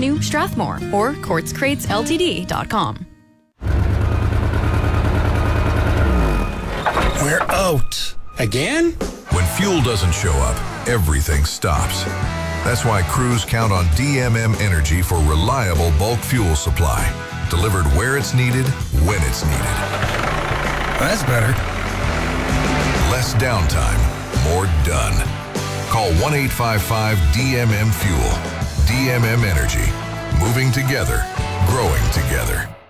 Avenue, Strathmore, or quartzcratesltd.com. We're out. Again? When fuel doesn't show up, everything stops. That's why crews count on DMM Energy for reliable bulk fuel supply. Delivered where it's needed, when it's needed. That's better. Less downtime, more done. Call 1-855-DMM-FUEL. DMM Energy. Moving together, growing together.